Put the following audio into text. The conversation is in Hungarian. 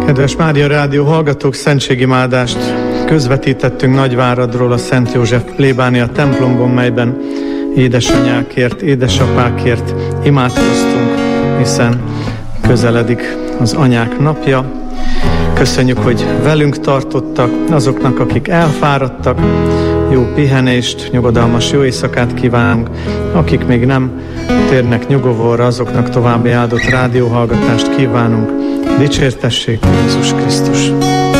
Kedves Mária Rádió hallgatók, szentségimáldást közvetítettünk Nagyváradról, a Szent József plébánia templomban, melyben édesanyákért, édesapákért imádkoztunk, hiszen közeledik az anyák napja. Köszönjük, hogy velünk tartottak, azoknak, akik elfáradtak, jó pihenést, nyugodalmas jó éjszakát kívánunk, akik még nem térnek nyugovóra, azoknak további áldott rádióhallgatást kívánunk. Dicsértessék Jézus Krisztus!